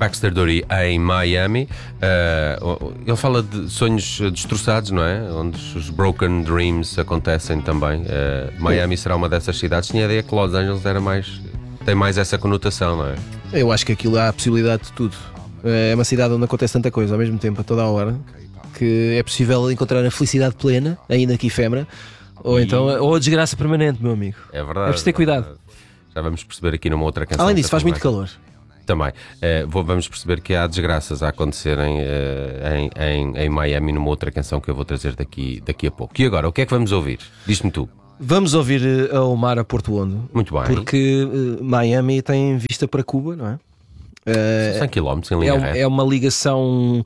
Baxter Dury em Miami. Ele fala de sonhos destroçados, não é? Onde os broken dreams acontecem também. Miami será uma dessas cidades. Tinha a ideia que Los Angeles tem mais essa conotação, não é? Eu acho que aquilo há a possibilidade de tudo. É uma cidade onde acontece tanta coisa ao mesmo tempo, a toda a hora, que é possível encontrar a felicidade plena, ainda que efêmera, ou a desgraça permanente, meu amigo. É verdade. É preciso ter cuidado. Já vamos perceber aqui numa outra canção. Além disso, faz muito calor. Também. Vamos perceber que há desgraças a acontecerem em Miami numa outra canção que eu vou trazer daqui a pouco. E agora, o que é que vamos ouvir? Diz-me tu. Vamos ouvir a Omar a Porto Hondo. Muito bem. Porque Miami tem vista para Cuba, não é? 100 km em linha reta. É uma ligação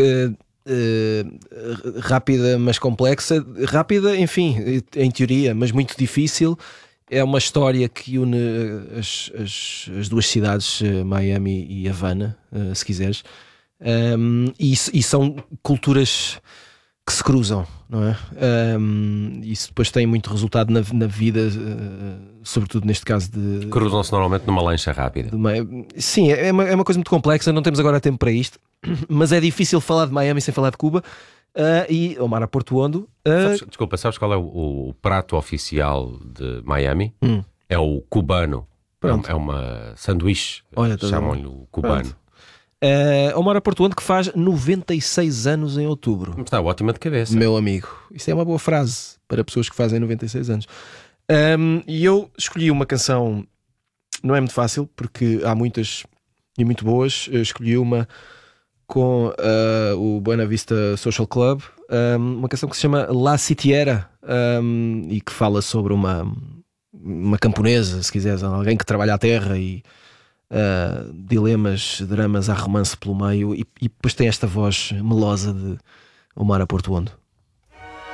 rápida, mas complexa. Rápida, enfim, em teoria, mas muito difícil. É uma história que une as duas cidades, Miami e Havana, se quiseres. E são culturas que se cruzam, não é? Isso depois tem muito resultado na vida, sobretudo neste caso de... Cruzam-se normalmente numa lancha rápida. Sim, é uma coisa muito complexa, não temos agora tempo para isto, mas é difícil falar de Miami sem falar de Cuba. E Omar a Porto Hondo. Sabes qual é o prato oficial de Miami? É o cubano. É uma sanduíche. Chamam-lhe o cubano. Omar a Porto Hondo, que faz 96 anos em outubro. Está ótima de cabeça. Meu amigo, isso é uma boa frase para pessoas que fazem 96 anos. E eu escolhi uma canção, não é muito fácil, porque há muitas e muito boas. Eu escolhi uma com o Buena Vista Social Club, uma canção que se chama La Sitiera, e que fala sobre uma camponesa, se quiseres, alguém que trabalha a terra e dilemas, dramas, há romance pelo meio, e depois tem esta voz melosa de Omar a Porto Hondo.